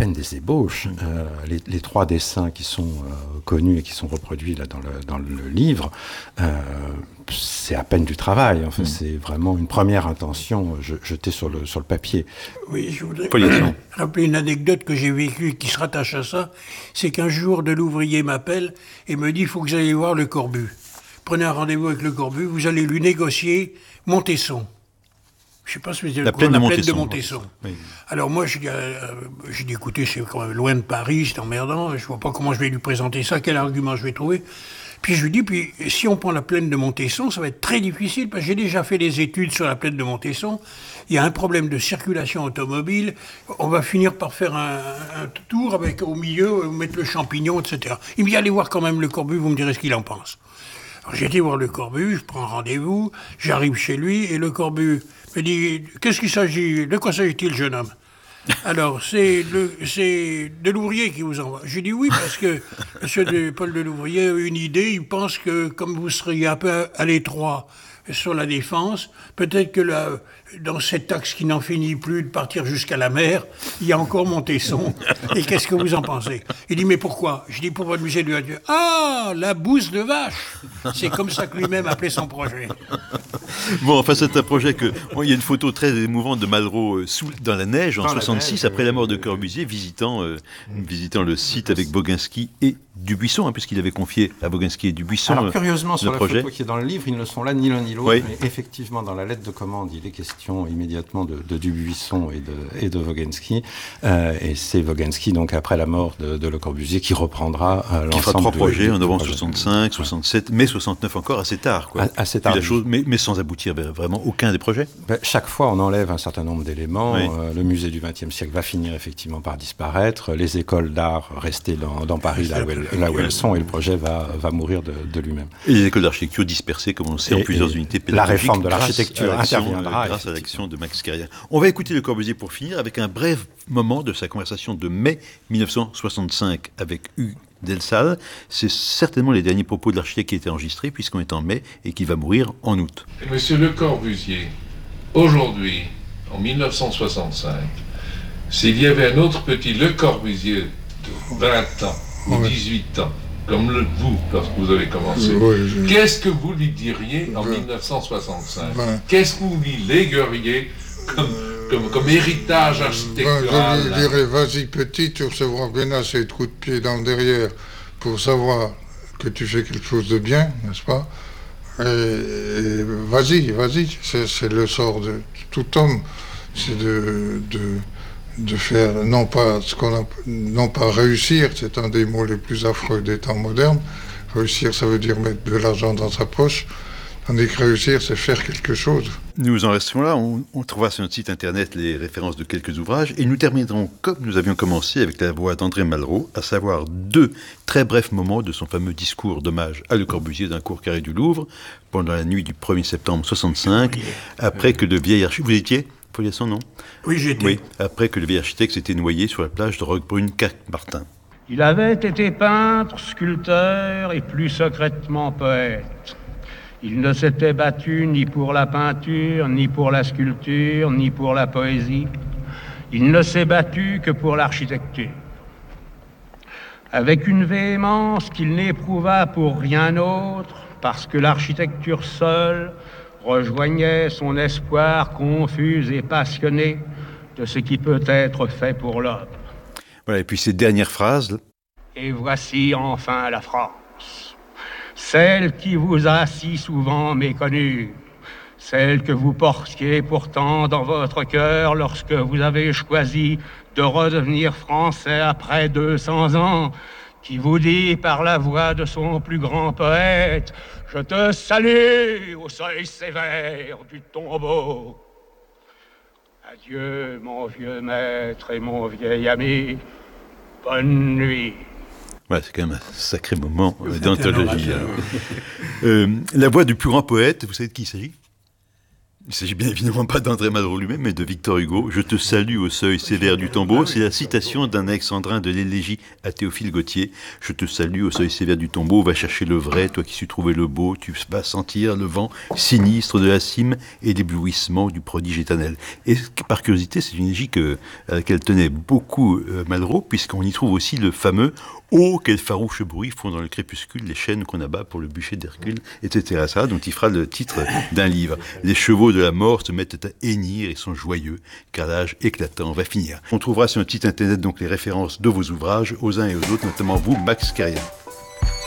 peine des ébauches. Les 3 dessins qui sont connus et qui sont reproduits là dans le livre, c'est à peine du travail. Enfin, c'est vraiment une première intention jetée sur le papier. Oui, je voudrais rappeler une anecdote que j'ai vécue et qui se rattache à ça. C'est qu'un jour, Delouvrier m'appelle et me dit « Il faut que vous alliez voir Le Corbu. Prenez un rendez-vous avec Le Corbu, vous allez lui négocier Montesson. » Je ne sais pas si vous avez la plaine de Montesson. Oui. Alors moi, j'ai dit, écoutez, c'est quand même loin de Paris, c'est emmerdant, je ne vois pas comment je vais lui présenter ça, quel argument je vais trouver. Puis je lui dis, si on prend la plaine de Montesson, ça va être très difficile, parce que j'ai déjà fait des études sur la plaine de Montesson, il y a un problème de circulation automobile, on va finir par faire un tour avec au milieu, mettre le champignon, etc. Il me dit, allez voir quand même Le Corbu, vous me direz ce qu'il en pense. Alors j'ai été voir Le Corbu, je prends rendez-vous, j'arrive chez lui, et Le Corbu me dit, de quoi s'agit-il, jeune homme? Alors, c'est Delouvrier qui vous envoie. Je dis oui, parce que M. Paul Delouvrier a une idée, il pense que comme vous seriez un peu à l'étroit sur la Défense, peut-être que dans cet axe qui n'en finit plus de partir jusqu'à la mer, il y a encore Montesson. Et qu'est-ce que vous en pensez? Il dit, mais pourquoi? Je dis, pour votre musée du Dieu. Ah, la bouse de vache! C'est comme ça que lui-même appelait son projet. Bon, enfin, c'est un projet il y a une photo très émouvante de Malraux dans la neige en 66, après la mort de Corbusier, visitant le site avec Boginski et Dubuisson, puisqu'il avait confié à Boginski et Dubuisson. Alors, curieusement, sur la projet. photo qui est dans le livre, ils ne sont là ni l'un ni l'autre, mais effectivement, dans la lettre de commande, il est question immédiatement de Dubuisson et de Boginski. Et c'est Boginski, donc après la mort de Le Corbusier, qui reprendra l'ensemble. Qui fera 3 projets en novembre 65, 67, mai 69 encore, assez tard. Assez tard. Mais sans aboutir vraiment aucun des projets. Chaque fois, on enlève un certain nombre d'éléments. Oui. Le musée du XXe siècle va finir effectivement par disparaître. Les écoles d'art rester dans Paris, là où elles sont, et le projet va mourir de lui-même. Et les écoles d'architecture dispersées, comme on le sait, en plusieurs unités pédagogiques. La réforme de l'architecture interviendra. Grâce à l'action de Max Carrière. On va écouter Le Corbusier pour finir avec un bref moment de sa conversation de mai 1965 avec Hugues Delsalle. C'est certainement les derniers propos de l'architecte qui étaient enregistrés, puisqu'on est en mai et qui va mourir en août. Monsieur Le Corbusier, aujourd'hui, en 1965, s'il y avait un autre petit Le Corbusier de 20 ans ou 18 ans, comme vous, lorsque vous avez commencé, qu'est-ce que vous lui diriez en 1965 ? Qu'est-ce que vous lui légueriez comme héritage architectural? Je lui dirais, vas-y petit, tu recevras bien assez de coups de pied dans le derrière pour savoir que tu fais quelque chose de bien, n'est-ce pas? Et vas-y, c'est le sort de tout homme, c'est de faire, non pas réussir, c'est un des mots les plus affreux des temps modernes. Réussir, ça veut dire mettre de l'argent dans sa poche, tandis que réussir, c'est faire quelque chose. Nous en restons là, on trouvera sur notre site internet les références de quelques ouvrages, et nous terminerons comme nous avions commencé avec la voix d'André Malraux, à savoir 2 très brefs moments de son fameux discours d'hommage à Le Corbusier d'un cours carré du Louvre, pendant la nuit du 1er septembre 65, après que le vieil architecte... Vous étiez Foliasson, non? Oui, j'étais. Oui, après que le vieil architecte s'était noyé sur la plage de Roquebrune-Martin. Il avait été peintre, sculpteur et plus secrètement poète. Il ne s'était battu ni pour la peinture, ni pour la sculpture, ni pour la poésie. Il ne s'est battu que pour l'architecture. Avec une véhémence qu'il n'éprouva pour rien autre, parce que l'architecture seule rejoignait son espoir confus et passionné de ce qui peut être fait pour l'homme. Voilà, et puis ces dernières phrases. Et voici enfin la France, celle qui vous a si souvent méconnue, celle que vous portiez pourtant dans votre cœur lorsque vous avez choisi de redevenir français après 200 ans, qui vous dit par la voix de son plus grand poète « Je te salue au seuil sévère du tombeau ». Adieu, mon vieux maître et mon vieil ami. Bonne nuit. Voilà, c'est quand même un sacré moment d'anthologie. La voix du plus grand poète, vous savez de qui il s'agit? Il ne s'agit bien évidemment pas d'André Malraux lui-même, mais de Victor Hugo. « Je te salue au seuil sévère du tombeau », c'est la citation d'un alexandrin de l'élégie à Théophile Gautier. « Je te salue au seuil sévère du tombeau, va chercher le vrai, toi qui sus trouver le beau, tu vas sentir le vent sinistre de la cime et l'éblouissement du prodige éternel. » Et par curiosité, c'est une élégie à laquelle tenait beaucoup Malraux, puisqu'on y trouve aussi le fameux « Oh, quel farouche bruit font dans le crépuscule les chaînes qu'on abat pour le bûcher d'Hercule », etc. Ça, dont il fera le titre d'un livre. Les chevaux de la mort se mettent à hennir et sont joyeux, car l'âge éclatant va finir. On trouvera sur notre site internet donc les références de vos ouvrages, aux uns et aux autres, notamment vous, Max Carrière.